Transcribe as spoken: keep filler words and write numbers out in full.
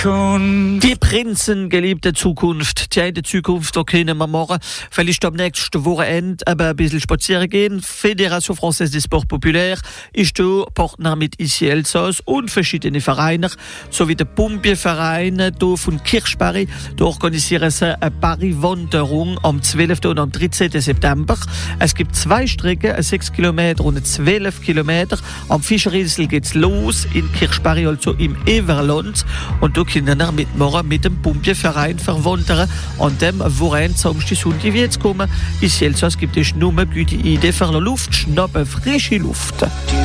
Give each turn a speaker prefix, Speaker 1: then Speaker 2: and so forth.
Speaker 1: schon.
Speaker 2: Die Prinzen, geliebte Zukunft. Die eine Zukunft, da können wir morgen vielleicht am nächsten Wochenende aber ein bisschen spazieren gehen. Fédération Française des Sports Populaires ist da Partner mit Ici Elsass und verschiedene Vereine, sowie der Pumpierverein hier von Kirchberry. Da organisieren sie eine Paris-Wanderung am zwölften und am dreizehnten September. Es gibt zwei Strecken, sechs Kilometer und zwölf Kilometer. Am Fischerinsel geht's los, in Kirchberry, also im Everland. Und da können wir mit morgen mit dem Pumpierverein verwandern. An dem Wochenende Samstag Sonntag wird kommen. Ici Elsass gibt es nur eine gute Idee für die Luft, schnappen frische Luft.